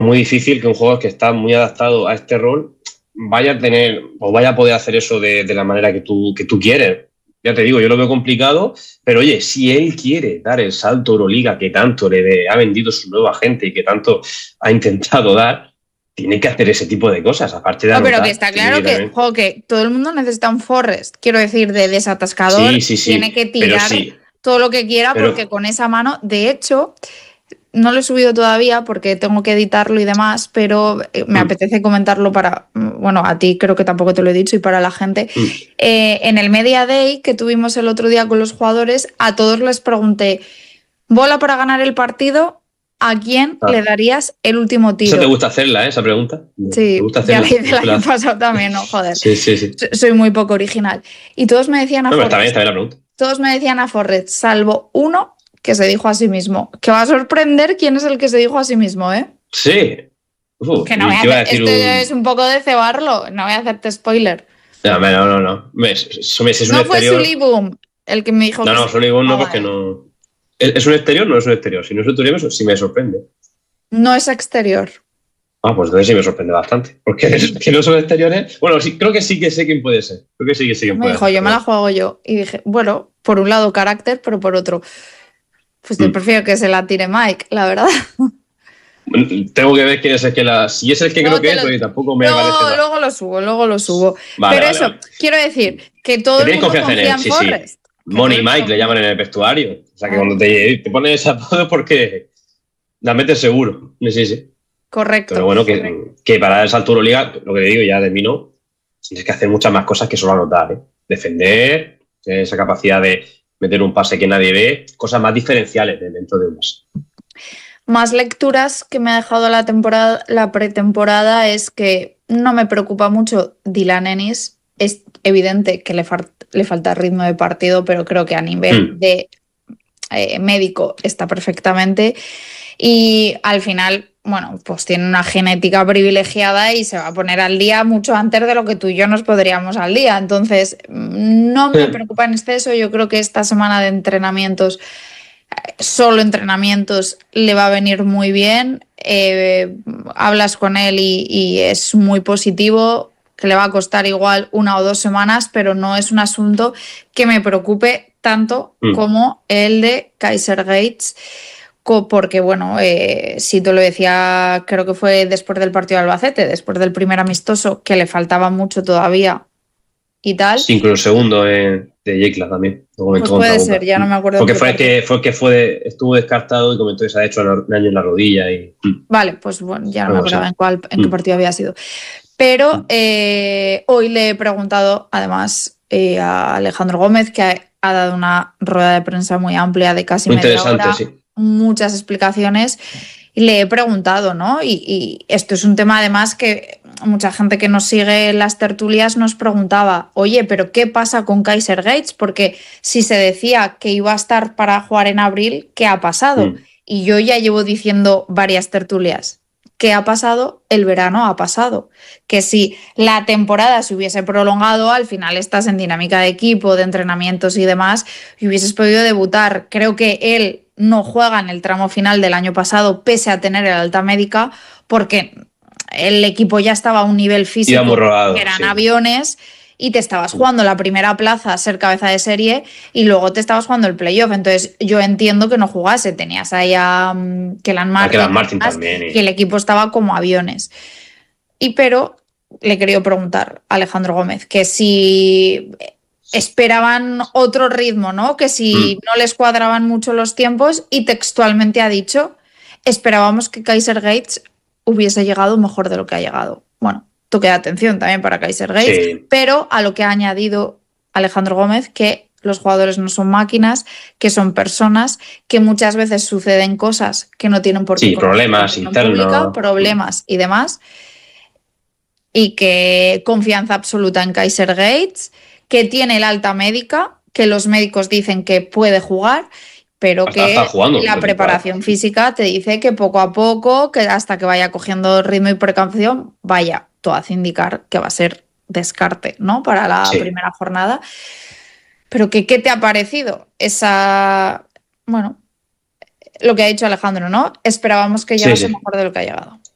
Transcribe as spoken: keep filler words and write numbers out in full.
muy difícil que un jugador que está muy adaptado a este rol vaya a tener o vaya a poder hacer eso de, de la manera que tú, que tú quieres. Ya te digo, yo lo veo complicado, pero oye, si él quiere dar el salto Euroliga que tanto le ha vendido su nueva gente y que tanto ha intentado dar, tiene que hacer ese tipo de cosas, aparte de no, anotar. pero que está claro que, también... jo, que todo el mundo necesita un Forrest, quiero decir, de desatascador, Sí, sí, sí, tiene que pero tirar sí, todo lo que quiera pero... porque con esa mano, de hecho, no lo he subido todavía porque tengo que editarlo y demás, pero me Mm, apetece comentarlo para, bueno, a ti creo que tampoco te lo he dicho y para la gente. mm. Eh, en el Media Day que tuvimos el otro día con los jugadores, a todos les pregunté, bola para ganar el partido, ¿a quién Ah. le darías el último ¿Esa te tiro? gusta hacerla, eh, esa pregunta? ¿Te Sí, gusta ya la hacerla? hice el año pasado también, no, joder. Sí, sí, sí. Soy muy poco original. Y todos me decían a No, pero está bien, Forrest, está bien la pregunta. todos me decían a Forrest, salvo uno que se dijo a sí mismo. Que va a sorprender quién es el que se dijo a sí mismo, ¿eh? Sí. Uf, Que no voy a te iba a hacer, decir esto es un... un poco de cebarlo, no voy a hacerte spoiler. No, no, no, no. Me- eso me- Si es un No fue exterior... Sully Boom el que me dijo No, que no, se Sony Gun no, llamaba, porque ¿eh? no... ¿Es es un exterior? No es un exterior. Si no es un exterior, eso sí me sorprende. No es exterior. Ah, pues entonces sí me sorprende bastante. Porque que no son exteriores... Bueno, sí, creo que sí que sé quién puede ser. Creo que sí que sé quién Me puede dijo, ser. yo me la Pero... juego yo. Y dije, bueno, por un lado carácter, pero por otro, pues yo Mm. prefiero que se la tire Mike, la verdad. Tengo que ver quién es el que la... Si es el que creo Luego que te es, lo, porque tampoco me parece luego, mal. luego lo subo, luego lo subo. Vale, Pero vale, eso, vale. quiero decir que todo Que el tienes mundo confianza en confía él, en sí, sí. Forrest. Que todo Money el mundo Mike le llaman confía. en el vestuario. O sea que cuando Claro, te, te pones ese apodo porque la metes seguro. Sí, sí, sí. Pero correcto. bueno, que, que para el salto Euroliga, lo que te digo, ya de mí no, tienes que hacer muchas más cosas que solo anotar, ¿eh? Defender, tener esa capacidad de meter un pase que nadie ve, cosas más diferenciales de dentro de un mes. Más lecturas que me ha dejado la temporada, la pretemporada es que no me preocupa mucho Dylan Ennis. Es evidente que le, far- le falta ritmo de partido, pero creo que a nivel Hmm. de eh, médico está perfectamente. Y al final, bueno, pues tiene una genética privilegiada y se va a poner al día mucho antes de lo que tú y yo nos podríamos al día. Entonces, no me preocupa en exceso. Yo creo que esta semana de entrenamientos, solo entrenamientos, le va a venir muy bien. Eh, hablas con él y, y es muy positivo, que le va a costar igual una o dos semanas, pero no es un asunto que me preocupe tanto Hmm. como el de Kaiser Gates, porque bueno, eh, si te lo decía, creo que fue después del partido de Albacete, después del primer amistoso, que le faltaba mucho todavía y tal. Sí, incluso el segundo eh, de Yekla también, lo Pues comentó con puede ser, pregunta. ya no me acuerdo en Porque qué fue el partido. que, fue el que fue de- estuvo descartado y comentó que se ha hecho un daño en la rodilla y hmm, Vale, pues bueno, ya no me algo acordaba así. en cuál, en qué Hmm, partido había sido. Pero hmm. eh, hoy le he preguntado, además, eh, a Alejandro Gómez, que ha, ha dado una rueda de prensa muy amplia de casi Muy media interesante, hora, sí. muchas explicaciones, y le he preguntado, ¿no? Y, y esto es un tema además que mucha gente que nos sigue en las tertulias nos preguntaba, oye, pero ¿qué pasa con Kaiser Gates? Porque si se decía que iba a estar para jugar en abril, ¿qué ha pasado? Hmm. Y yo ya llevo diciendo varias tertulias. ¿Qué ha pasado? El verano ha pasado. Que si la temporada se hubiese prolongado, al final estás en dinámica de equipo, de entrenamientos y demás, y hubieses podido debutar. Creo que él no juega en el tramo final del año pasado, pese a tener el alta médica, porque el equipo ya estaba a un nivel Iba muy físico que rodado, eran sí. aviones y te estabas Hmm. jugando la primera plaza a ser cabeza de serie y luego te estabas jugando el playoff. Entonces yo entiendo que no jugase. Tenías ahí a um, Kelan A que Martin Martin y demás, también. y el Y... equipo estaba como aviones. Y pero le quería preguntar a Alejandro Gómez que si esperaban otro ritmo, ¿no? Que si Hmm. no les cuadraban mucho los tiempos y textualmente ha dicho, esperábamos que Kaiser Gates hubiese llegado mejor de lo que ha llegado. Bueno, toque de atención también para Kaiser Gates, Sí, pero a lo que ha añadido Alejandro Gómez, que los jugadores no son máquinas, que son personas, que muchas veces suceden cosas que no tienen por qué sí, conocerse en problemas opinión pública, internos. Hmm. problemas y demás, y que confianza absoluta en Kaiser Gates, que tiene el alta médica, que los médicos dicen que puede jugar, pero Hasta, hasta que jugando la pretemporada. preparación física te dice que poco a poco, que hasta que vaya cogiendo ritmo y precaución, vaya, todo hace indicar que va a ser descarte, ¿no? Para la Sí. primera jornada. Pero que, ¿qué te ha parecido esa, bueno, lo que ha dicho Alejandro, ¿no? Esperábamos que Sí, llegase sí. mejor de lo que ha llegado.